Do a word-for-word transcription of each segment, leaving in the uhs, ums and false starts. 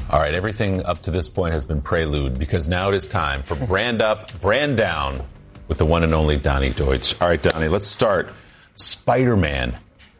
All right, everything up to this point has been prelude because now it is time for Brand Up, Brand Down with the one and only Donnie Deutsch. All right, Donnie, let's start. Spider-Man,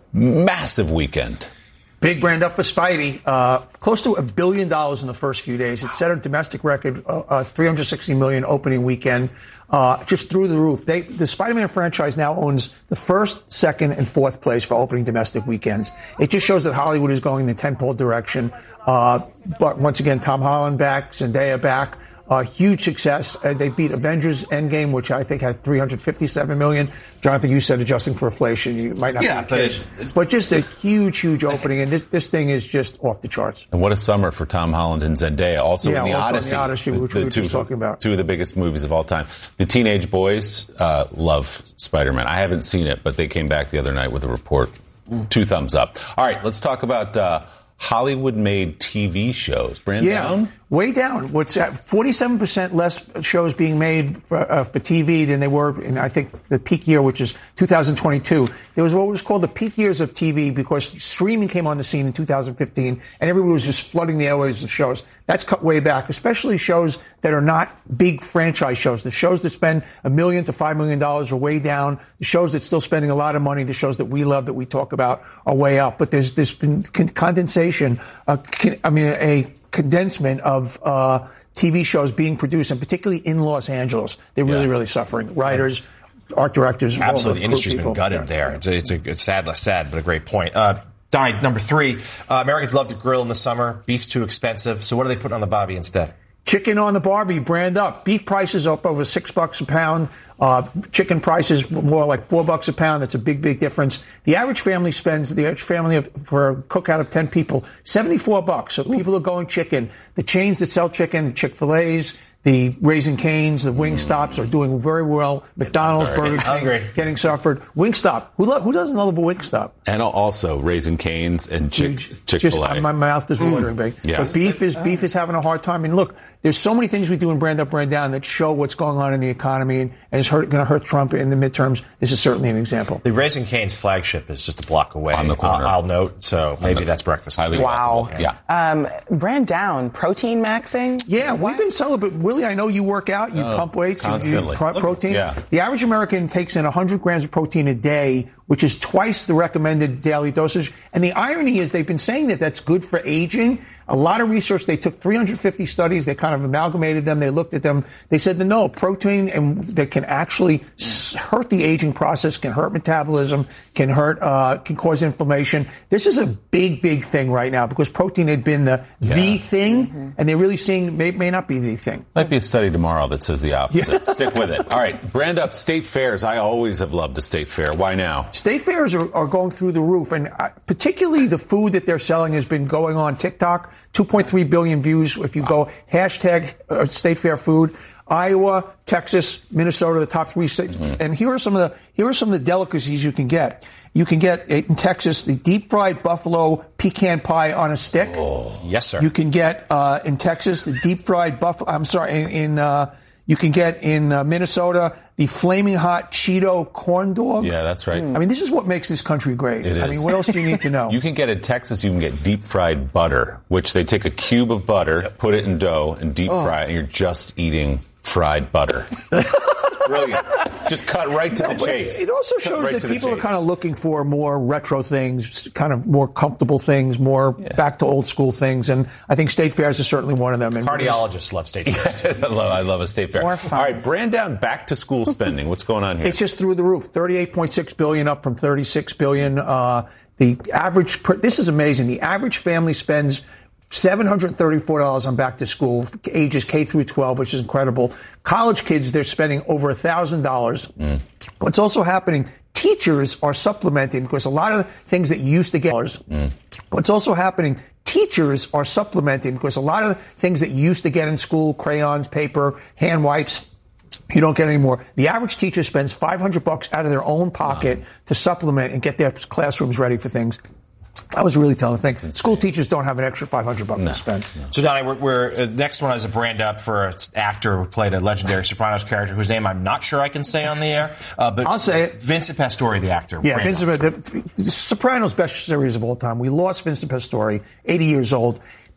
massive weekend. Big brand up for Spidey. Uh, close to a billion dollars in the first few days. It set a domestic record, uh, uh, three hundred sixty million opening weekend, uh, just through the roof. They, the Spider-Man franchise now owns the first, second, and fourth place for opening domestic weekends. It just shows that Hollywood is going in the tentpole direction. Uh, but once again, Tom Holland back, Zendaya back. Uh, huge success. Uh, they beat Avengers Endgame, which I think had three hundred fifty-seven million. Jonathan, you said adjusting for inflation, you might not yeah, be but, it, but just a huge, huge opening. And this this thing is just off the charts. And what a summer for Tom Holland and Zendaya. Also yeah, in the also Odyssey. In the Odyssey, which the, we were two, just talking about. Two of the biggest movies of all time. The teenage boys uh, love Spider-Man. I haven't seen it, but they came back the other night with a report. Mm. Two thumbs up. All right, let's talk about uh, Hollywood-made T V shows. Brand yeah. down? Way down. What's at forty-seven percent less shows being made for, uh, for T V than they were in, I think, the peak year, which is two thousand twenty-two. There was what was called the peak years of T V because streaming came on the scene in two thousand fifteen, and everybody was just flooding the airwaves of shows. That's cut way back, especially shows that are not big franchise shows. The shows that spend a million to five million dollars are way down. The shows that still spending a lot of money, the shows that we love, that we talk about, are way up. But there's there's been condensation. Uh, I mean, a condensement of uh, T V shows being produced, and particularly in Los Angeles. They're really, yeah. really suffering. Writers, art directors. Absolutely. The industry's been gutted there. It's a, it's a it's sad, less sad, but a great point. Uh, Donnie, number three, uh, Americans love to grill in the summer. Beef's too expensive. So what are they putting on the Bobby instead? Chicken on the Barbie, brand up. Beef prices up over six bucks a pound. Uh, chicken prices more like four bucks a pound. That's a big, big difference. The average family spends, the average family of, for a cookout of ten people, seventy-four bucks. So Ooh. People are going chicken. The chains that sell chicken, Chick-fil-A's, the Raising Cane's, the Wingstops are doing very well. McDonald's, Sorry, Burger King, hungry. getting suffered. Wingstop. Who, lo- who doesn't love a Wingstop? And also Raising Cane's and Chick- Chick-fil-A. Just, my mouth is watering, mm. yeah. But beef is beef is having a hard time. And look, there's so many things we do in Brand Up, Brand Down that show what's going on in the economy and, and it's going to hurt Trump in the midterms. This is certainly an example. The Raising Cane's flagship is just a block away. On the corner. I'll, I'll note, so maybe the, that's breakfast. Wow. Yeah. Um, brand down, protein maxing? Yeah, what? we've been celebrating. Willie, I know you work out, you oh, pump weights, constantly. you pro- protein. Yeah. The average American takes in one hundred grams of protein a day, which is twice the recommended daily dosage. And the irony is they've been saying that that's good for aging. A lot of research, they took three hundred fifty studies, they kind of amalgamated them, they looked at them, they said that no, protein and that can actually hurt the aging process, can hurt metabolism, can hurt, uh, can cause inflammation. This is a big, big thing right now because protein had been the, yeah. the thing, mm-hmm. and they're really seeing may, may not be the thing. Might be a study tomorrow that says the opposite. Yeah. Stick with it. All right, Brand Up, state fairs. I always have loved a state fair. Why now? State fairs are, are going through the roof, and uh, particularly the food that they're selling has been going on TikTok. two point three billion views if you go hashtag uh, state fair food. Iowa, Texas, Minnesota, the top three states. Mm-hmm. And here are some of the here are some of the delicacies you can get. You can get in Texas the deep fried buffalo pecan pie on a stick. Oh, yes, sir. You can get uh, in Texas the deep fried buffalo. I'm sorry, in, in uh, you can get in uh, Minnesota the flaming hot Cheeto corn dog. Yeah, that's right. I mean, this is what makes this country great. It is. I mean, what else do you need to know? You can get in Texas, you can get deep fried butter, which they take a cube of butter, yep. put it in dough, and deep oh. fry it, and you're just eating fried butter. Brilliant. Just cut right to no, the chase. It also shows right that people are kind of looking for more retro things, kind of more comfortable things, more yeah. back to old school things. And I think state fairs is certainly one of them. And cardiologists love state fairs. I, love, I love a state fair. More fun. All right, brand down back to school spending. What's going on here? It's just through the roof. thirty-eight point six billion dollars up from thirty-six billion dollars. Uh, the average, per, this is amazing. The average family spends seven hundred thirty-four dollars on back to school, ages K through twelve, which is incredible. College kids, they're spending over one thousand dollars. Mm. What's also happening, teachers are supplementing because a lot of the things that you used to get. Mm. What's also happening, teachers are supplementing because a lot of the things that you used to get in school, crayons, paper, hand wipes, you don't get anymore. The average teacher spends five hundred bucks out of their own pocket wow. to supplement and get their classrooms ready for things. That was a really telling thing. School teachers don't have an extra five hundred bucks no. to spend. No. So, Donnie, we're, we're uh, next one is a brand up for an actor who played a legendary Sopranos character whose name I'm not sure I can say on the air. Uh, but I'll say it. Vincent Pastore, the actor. Yeah, Vincent, the, the Sopranos best series of all time. We lost Vincent Pastore, eighty years old.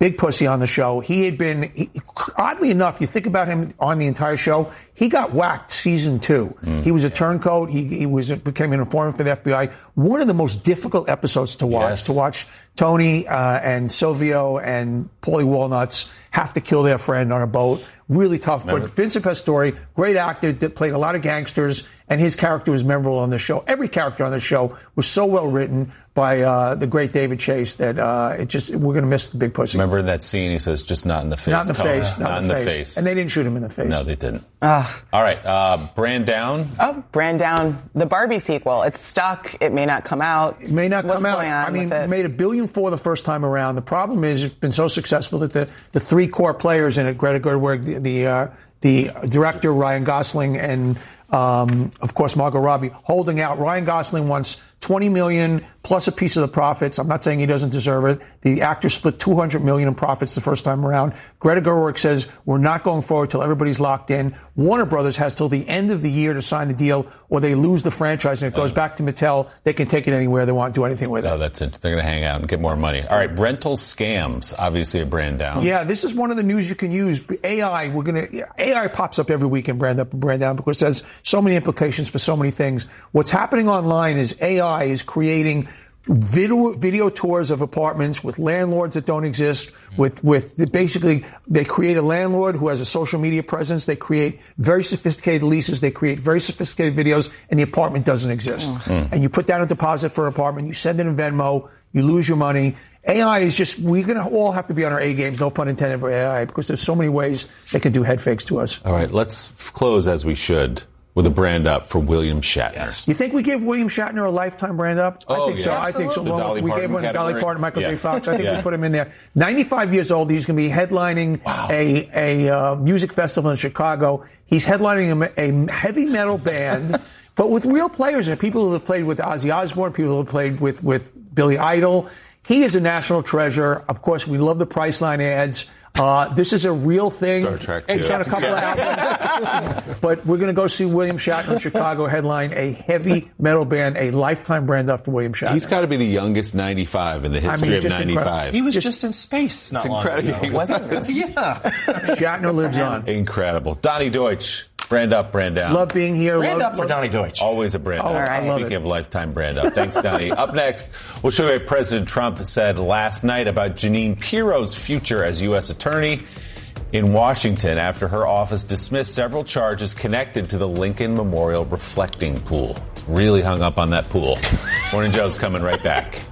Big Pussy on the show. He had been, he, oddly enough, you think about him on the entire show, he got whacked season two. Mm. He was a turncoat. He, he was became an informant for the F B I. One of the most difficult episodes to watch, yes. to watch Tony uh, and Silvio and Paulie Walnuts have to kill their friend on a boat. Really tough. Remember? But Vincent Pastore, great actor, that played a lot of gangsters, and his character was memorable on the show. Every character on the show was so well written by uh, the great David Chase that uh, it just we're going to miss the Big Pussy. Remember in that scene, he says, just not in the face. Not in the Colin. face. Not, Not in the face. face. And they didn't shoot him in the face. No, they didn't. Ugh. All right. Uh, Brand Down. Oh, Brand Down. The Barbie sequel. It's stuck. It may not come out. It may not What's come out. Going on I mean, with it? it made a billion four the first time around. The problem is it's been so successful that the, the three core players in it, Greta Gerwig, the the, uh, the director, Ryan Gosling, and um, of course, Margot Robbie, holding out. Ryan Gosling wants twenty million dollars plus a piece of the profits. I'm not saying he doesn't deserve it. The actor split two hundred million dollars in profits the first time around. Greta Gerwig says, we're not going forward till everybody's locked in. Warner Brothers has till the end of the year to sign the deal, or they lose the franchise and it goes Oh. back to Mattel. They can take it anywhere they want, do anything with it. Oh, that's it. They're going to hang out and get more money. All right. Rental scams. Obviously a Brand Down. Yeah, this is one of the news you can use. A I, we're going to, A I pops up every week in Brand Up and Brand Down because it has so many implications for so many things. What's happening online is A I is creating video, video tours of apartments with landlords that don't exist, with, with basically they create a landlord who has a social media presence. They create very sophisticated leases. They create very sophisticated videos and the apartment doesn't exist. Mm. And you put down a deposit for an apartment. You send it in Venmo. You lose your money. A I is just, we're going to all have to be on our A games, no pun intended for A I, because there's so many ways they can do head fakes to us. All right. Let's close as we should with a Brand Up for William Shatner. Yes. You think we give William Shatner a lifetime Brand Up? Oh, I think yeah. so. I think so. The Well, Dolly we Parton gave one to Dolly category? Parton, Michael Yeah. J. Fox. I think Yeah. we put him in there. ninety-five years old. He's going to be headlining Wow. a, a uh, music festival in Chicago. He's headlining a, a heavy metal band, but with real players and people who have played with Ozzy Osbourne, people who have played with, with Billy Idol. He is a national treasure. Of course, we love the Priceline ads. Uh, this is a real thing. Star Trek, He's too. got a couple of albums. But we're going to go see William Shatner in Chicago headline a heavy metal band, a lifetime Brand Up for William Shatner. He's got to be the youngest ninety-five in the history mean, of just ninety-five. incredible. He was Just- just, in space. Not It's long incredible. ago. Wasn't it? Yeah. Shatner lives on. Incredible. Donnie Deutsch. Brand Up, Brand Down. Love being here. Brand love, up for love- Donnie Deutsch. Always a Brand Oh, Up. all right. Speaking Love it. of lifetime Brand Up. Thanks, Donnie. Up next, we'll show you what President Trump said last night about Jeanine Pirro's future as U S attorney in Washington after her office dismissed several charges connected to the Lincoln Memorial reflecting pool. Really hung up on that pool. Morning Joe's coming right back.